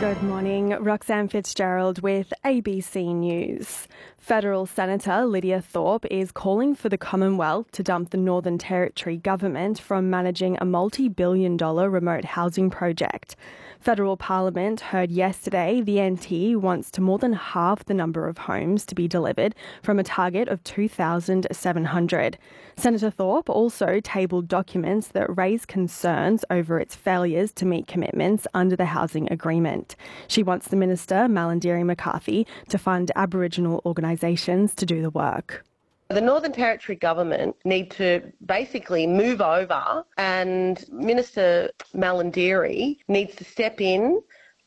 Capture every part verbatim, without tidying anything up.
Good morning, Roxanne Fitzgerald with A B C News. Federal Senator Lydia Thorpe is calling for the Commonwealth to dump the Northern Territory government from managing a multi-billion dollar remote housing project. Federal Parliament heard yesterday the N T wants to more than half the number of homes to be delivered from a target of two thousand seven hundred. Senator Thorpe also tabled documents that raise concerns over its failures to meet commitments under the housing agreement. She wants the Minister, Malarndirri McCarthy, to fund Aboriginal organisations to do the work. The Northern Territory government need to basically move over, and Minister Malarndirri needs to step in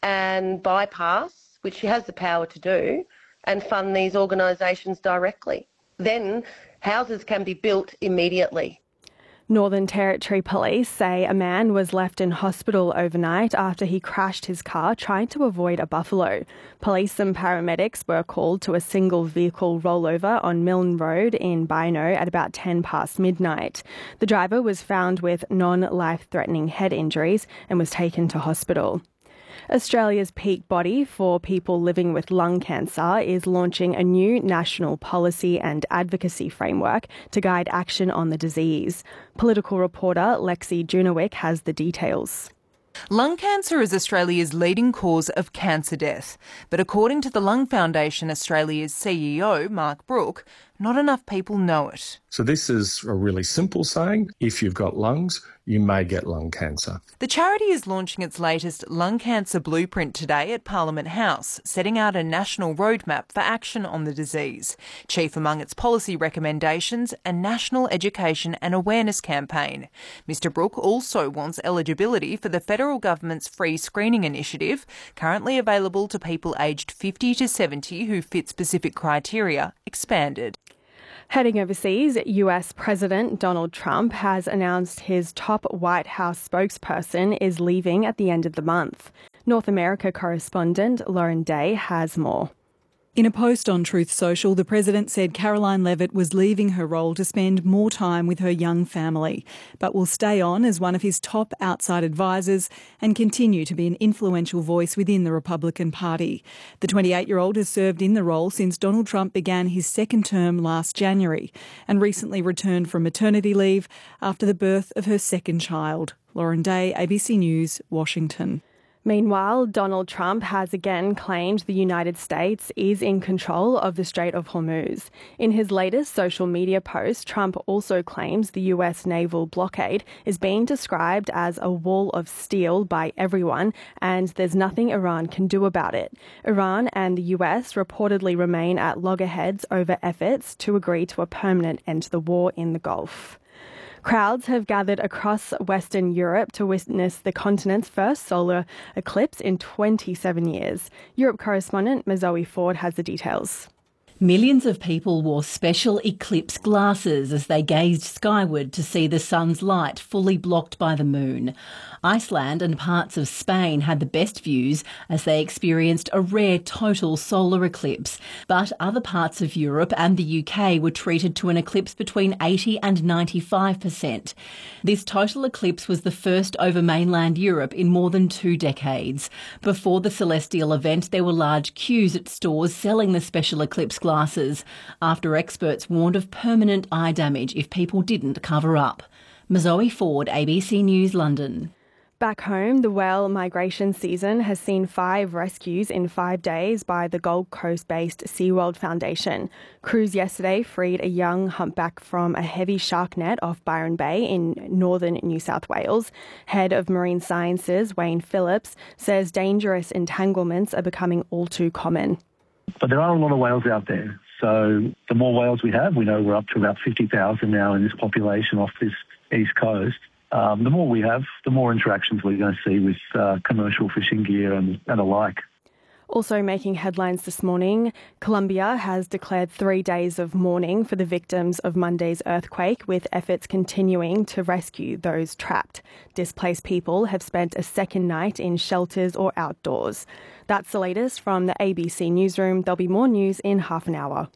and bypass, which she has the power to do, and fund these organisations directly. Then houses can be built immediately. Northern Territory Police say a man was left in hospital overnight after he crashed his car trying to avoid a buffalo. Police and paramedics were called to a single vehicle rollover on Milne Road in Bynoe at about ten past midnight. The driver was found with non-life-threatening head injuries and was taken to hospital. Australia's peak body for people living with lung cancer is launching a new national policy and advocacy framework to guide action on the disease. Political reporter Lexi Junowick has the details. Lung cancer is Australia's leading cause of cancer death. But according to the Lung Foundation Australia's C E O, Mark Brook, not enough people know it. So this is a really simple saying. If you've got lungs, you may get lung cancer. The charity is launching its latest lung cancer blueprint today at Parliament House, setting out a national roadmap for action on the disease. Chief among its policy recommendations, a national education and awareness campaign. Mister Brook also wants eligibility for the federal government's free screening initiative, currently available to people aged fifty to seventy who fit specific criteria, expanded. Heading overseas, U S President Donald Trump has announced his top White House spokesperson is leaving at the end of the month. North America correspondent Lauren Day has more. In a post on Truth Social, the President said Caroline Leavitt was leaving her role to spend more time with her young family, but will stay on as one of his top outside advisors and continue to be an influential voice within the Republican Party. The twenty-eight-year-old has served in the role since Donald Trump began his second term last January and recently returned from maternity leave after the birth of her second child. Lauren Day, A B C News, Washington. Meanwhile, Donald Trump has again claimed the United States is in control of the Strait of Hormuz. In his latest social media post, Trump also claims the U S naval blockade is being described as a wall of steel by everyone, and there's nothing Iran can do about it. Iran and the U S reportedly remain at loggerheads over efforts to agree to a permanent end to the war in the Gulf. Crowds have gathered across Western Europe to witness the continent's first solar eclipse in twenty-seven years. Europe correspondent Mazoe Ford has the details. Millions of people wore special eclipse glasses as they gazed skyward to see the sun's light fully blocked by the moon. Iceland and parts of Spain had the best views as they experienced a rare total solar eclipse, but other parts of Europe and the U K were treated to an eclipse between eighty and ninety-five percent. This total eclipse was the first over mainland Europe in more than two decades. Before the celestial event, there were large queues at stores selling the special eclipse glasses, after experts warned of permanent eye damage if people didn't cover up. Mazoe Ford, A B C News, London. Back home, the whale migration season has seen five rescues in five days by the Gold Coast-based SeaWorld Foundation. Crews yesterday freed a young humpback from a heavy shark net off Byron Bay in northern New South Wales. Head of Marine Sciences, Wayne Phillips, says dangerous entanglements are becoming all too common. But there are a lot of whales out there. So the more whales we have, we know we're up to about fifty thousand now in this population off this east coast. Um, the more we have, the more interactions we're going to see with uh, commercial fishing gear and, and alike. Also making headlines this morning, Colombia has declared three days of mourning for the victims of Monday's earthquake, with efforts continuing to rescue those trapped. Displaced people have spent a second night in shelters or outdoors. That's the latest from the A B C Newsroom. There'll be more news in half an hour.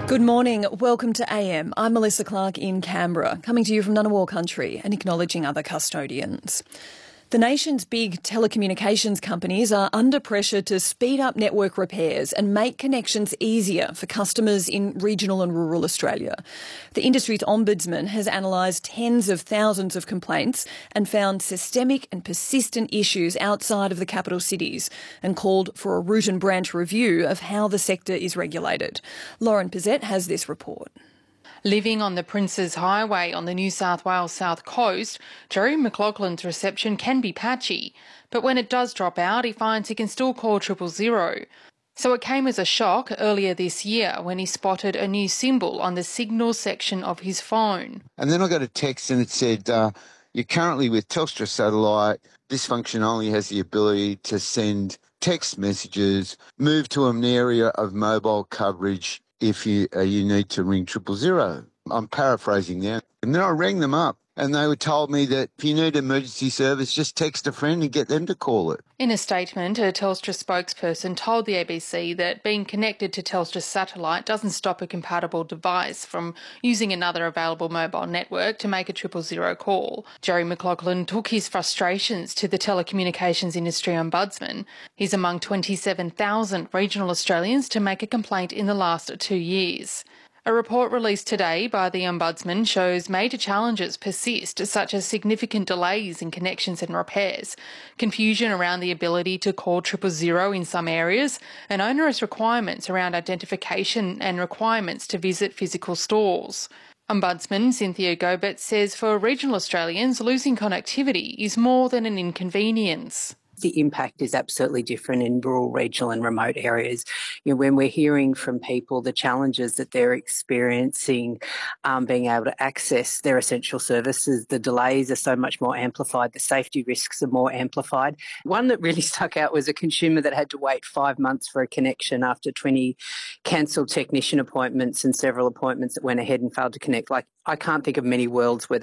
Good morning. Welcome to A M. I'm Melissa Clark in Canberra, coming to you from Ngunnawal country and acknowledging other custodians. The nation's big telecommunications companies are under pressure to speed up network repairs and make connections easier for customers in regional and rural Australia. The industry's ombudsman has analysed tens of thousands of complaints and found systemic and persistent issues outside of the capital cities and called for a root and branch review of how the sector is regulated. Lauren Pizzette has this report. Living on the Princes Highway on the New South Wales south coast, Jerry McLaughlin's reception can be patchy, but when it does drop out, he finds he can still call triple zero. So it came as a shock earlier this year when he spotted a new symbol on the signal section of his phone. And then I got a text and it said, uh, you're currently with Telstra Satellite. This function only has the ability to send text messages. Move to an area of mobile coverage if you uh, you need to ring triple zero. I'm paraphrasing now. And then I rang them up and they were told me that if you need emergency service, just text a friend and get them to call it. In a statement, a Telstra spokesperson told the A B C that being connected to Telstra Satellite doesn't stop a compatible device from using another available mobile network to make a triple zero call. Jerry McLaughlin took his frustrations to the telecommunications industry ombudsman. He's among twenty-seven thousand regional Australians to make a complaint in the last two years. A report released today by the Ombudsman shows major challenges persist, such as significant delays in connections and repairs, confusion around the ability to call triple zero in some areas, and onerous requirements around identification and requirements to visit physical stores. Ombudsman Cynthia Gobet says for regional Australians, losing connectivity is more than an inconvenience. The impact is absolutely different in rural, regional and remote areas. You know, when we're hearing from people the challenges that they're experiencing um, being able to access their essential services, the delays are so much more amplified, the safety risks are more amplified. One that really stuck out was a consumer that had to wait five months for a connection after twenty cancelled technician appointments and several appointments that went ahead and failed to connect. Like, I can't think of many worlds where